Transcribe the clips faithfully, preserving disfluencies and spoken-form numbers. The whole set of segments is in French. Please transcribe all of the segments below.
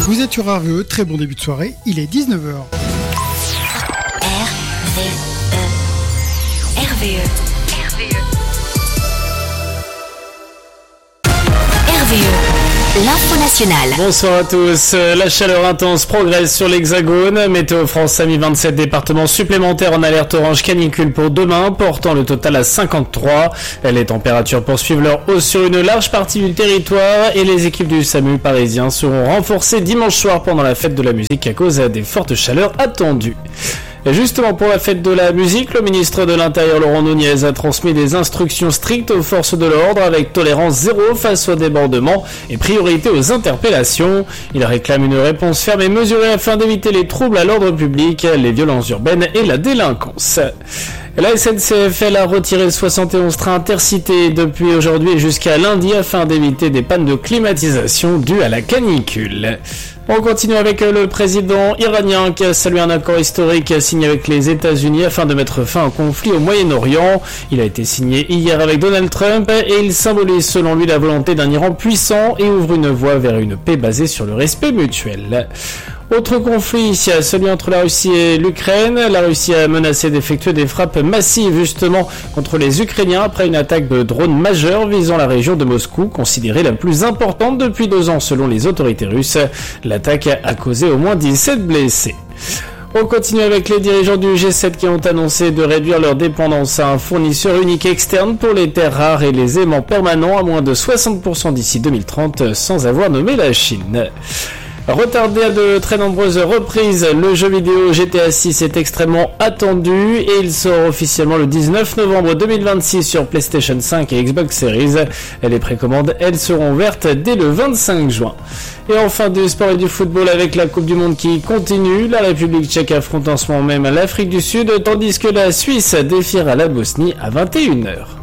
Vous êtes sur R V E, très bon début de soirée, il est dix-neuf heures. R V E. R V E. R V E. R V E. L'info nationale. Bonsoir à tous. La chaleur intense progresse sur l'Hexagone. Météo France a mis vingt-sept départements supplémentaires en alerte orange canicule pour demain, portant le total à cinquante-trois. Les températures poursuivent leur hausse sur une large partie du territoire et les équipes du SAMU parisien seront renforcées dimanche soir pendant la fête de la musique à cause des fortes chaleurs attendues. Et justement, pour la fête de la musique, le ministre de l'Intérieur Laurent Nunez a transmis des instructions strictes aux forces de l'ordre avec tolérance zéro face aux débordements et priorité aux interpellations. Il réclame une réponse ferme et mesurée afin d'éviter les troubles à l'ordre public, les violences urbaines et la délinquance. La S N C F L a retiré soixante et onze trains intercités depuis aujourd'hui jusqu'à lundi afin d'éviter des pannes de climatisation dues à la canicule. On continue avec le président iranien qui a salué un accord historique signé avec les États-Unis afin de mettre fin au conflit au Moyen-Orient. Il a été signé hier avec Donald Trump et il symbolise selon lui la volonté d'un Iran puissant et ouvre une voie vers une paix basée sur le respect mutuel. Autre conflit, celui entre la Russie et l'Ukraine. La Russie a menacé d'effectuer des frappes massives justement contre les Ukrainiens après une attaque de drones majeure visant la région de Moscou, considérée la plus importante depuis deux ans selon les autorités russes. L'attaque a causé au moins dix-sept blessés. On continue avec les dirigeants du G sept qui ont annoncé de réduire leur dépendance à un fournisseur unique externe pour les terres rares et les aimants permanents à moins de soixante pour cent d'ici deux mille trente sans avoir nommé la Chine. Retardé à de très nombreuses reprises, le jeu vidéo G T A six est extrêmement attendu et il sort officiellement le dix-neuf novembre deux mille vingt-six sur PlayStation cinq et Xbox Series. Les précommandes, elles, seront vertes dès le vingt-cinq juin. Et enfin, du sport et du football avec la Coupe du Monde qui continue. La République tchèque affronte en ce moment même l'Afrique du Sud, tandis que la Suisse défiera la Bosnie à vingt et une heures.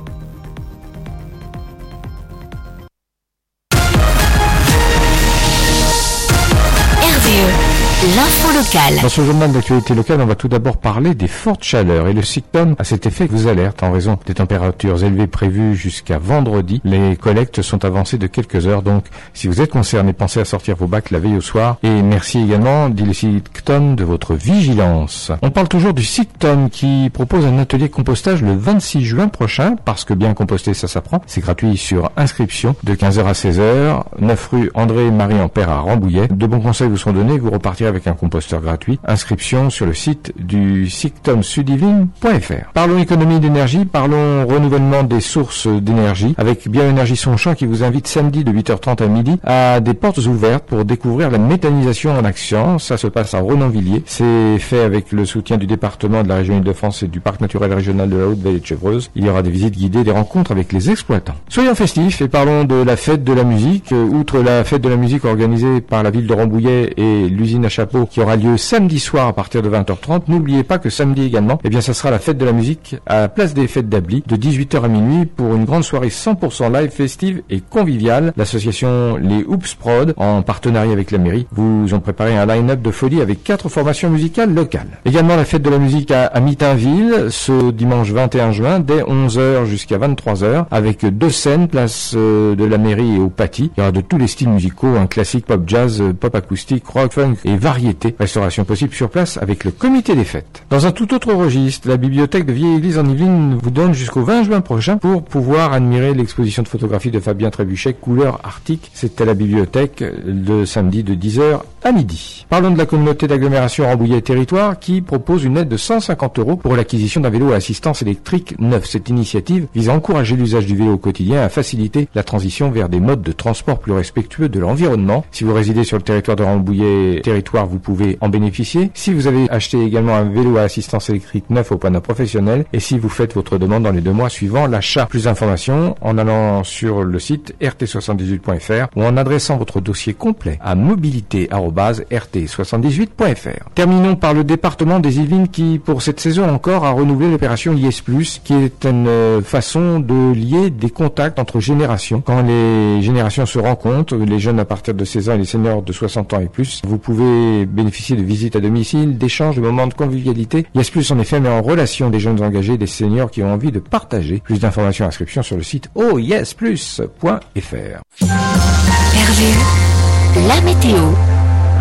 L'info locale. Dans ce journal d'actualité locale, on va tout d'abord parler des fortes chaleurs et le SICTOM à cet effet vous alerte en raison des températures élevées prévues jusqu'à vendredi. Les collectes sont avancées de quelques heures, donc si vous êtes concerné, pensez à sortir vos bacs la veille au soir. Et merci également, dit le SICTOM, de votre vigilance. On parle toujours du SICTOM qui propose un atelier compostage le vingt-six juin prochain, parce que bien composter ça s'apprend. C'est gratuit sur inscription de quinze heures à seize heures, neuf rue André-Marie Ampère à Rambouillet. De bons conseils vous seront donnés, vous repartirez avec un composteur gratuit. Inscription sur le site du sictom sudivine point f r. Parlons économie d'énergie, parlons renouvellement des sources d'énergie avec Bioénergie Sonchamp qui vous invite samedi de huit heures trente à midi à des portes ouvertes pour découvrir la méthanisation en action. Ça se passe à Renonvilliers. C'est fait avec le soutien du département de la région Île-de-France et du parc naturel régional de la Haute-Vallée de Chevreuse. Il y aura des visites guidées, des rencontres avec les exploitants. Soyons festifs et parlons de la fête de la musique. Outre la fête de la musique organisée par la ville de Rambouillet et l'usine à chapeau qui aura lieu samedi soir à partir de vingt heures trente. N'oubliez pas que samedi également, eh bien, ça sera la fête de la musique à la place des fêtes d'Abli de dix-huit heures à minuit pour une grande soirée cent pour cent live, festive et conviviale. L'association Les Oops Prod, en partenariat avec la mairie, vous ont préparé un line-up de folie avec quatre formations musicales locales. Également la fête de la musique à, à Mitainville ce dimanche vingt et un juin dès onze heures jusqu'à vingt-trois heures avec deux scènes, place euh, de la mairie et au Paty. Il y aura de tous les styles musicaux, un classique, pop jazz, pop acoustique, rock, funk et variété. Restauration possible sur place avec le comité des fêtes. Dans un tout autre registre, la bibliothèque de Vieille Église en Yvelines vous donne jusqu'au vingt juin prochain pour pouvoir admirer l'exposition de photographie de Fabien Trébuchet, couleur arctique. C'est à la bibliothèque le samedi de dix heures à midi. Parlons de la communauté d'agglomération Rambouillet Territoire qui propose une aide de cent cinquante euros pour l'acquisition d'un vélo à assistance électrique neuf. Cette initiative vise à encourager l'usage du vélo au quotidien et à faciliter la transition vers des modes de transport plus respectueux de l'environnement. Si vous résidez sur le territoire de Rambouillet Territoire, vous pouvez en bénéficier. Si vous avez acheté également un vélo à assistance électrique neuf au panneau professionnel et si vous faites votre demande dans les deux mois suivant l'achat. Plus d'informations en allant sur le site r t soixante-dix-huit point f r ou en adressant votre dossier complet à mobilité arobase r t soixante-dix-huit point f r. Terminons par le département des Yvelines qui, pour cette saison encore, a renouvelé l'opération I S plus, qui est une façon de lier des contacts entre générations. Quand les générations se rencontrent, les jeunes à partir de seize ans et les seniors de soixante ans et plus, vous pouvez bénéficier de visites à domicile, d'échanges, de moments de convivialité. I S plus, en effet, met en relation des jeunes engagés, des seniors qui ont envie de partager. Plus d'informations et inscriptions sur le site o i s plus point f r. R V E, la météo.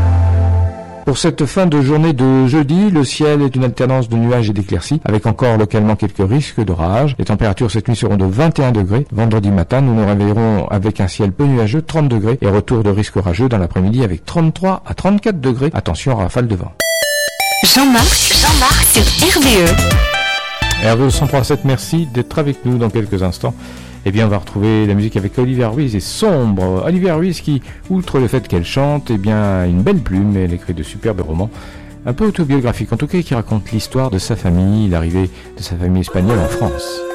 Pour cette fin de journée de jeudi, le ciel est une alternance de nuages et d'éclaircies, avec encore localement quelques risques d'orage. Les températures cette nuit seront de vingt et un degrés. Vendredi matin, nous nous réveillerons avec un ciel peu nuageux, trente degrés, et retour de risque orageux dans l'après-midi avec trente-trois à trente-quatre degrés. Attention à rafales de vent. Jean-Marc, Jean-Marc sur R V E. R V E cent trois sept, merci d'être avec nous dans quelques instants. Eh bien, on va retrouver la musique avec Olivia Ruiz et Sombre. Olivia Ruiz qui, outre le fait qu'elle chante, eh bien, a une belle plume, elle écrit de superbes romans, un peu autobiographiques, en tout cas qui raconte l'histoire de sa famille, l'arrivée de sa famille espagnole en France.